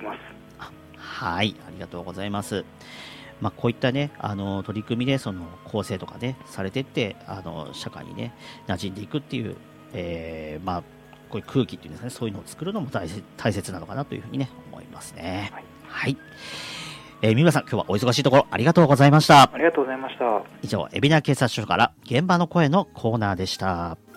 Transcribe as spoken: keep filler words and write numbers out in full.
ます。 はい、ありがとうございます。まあ、こういったね、あの取り組みでその構成とかねされてって、あの社会にね馴染んでいくっていう、えー、まあこういう空気っていうんですかね、そういうのを作るのも大切、大切なのかなというふうにね思いますね。はい。はい、えー、三村さん、今日はお忙しいところありがとうございました。 ありがとうございました。 以上、海老名警察署から現場の声のコーナーでした。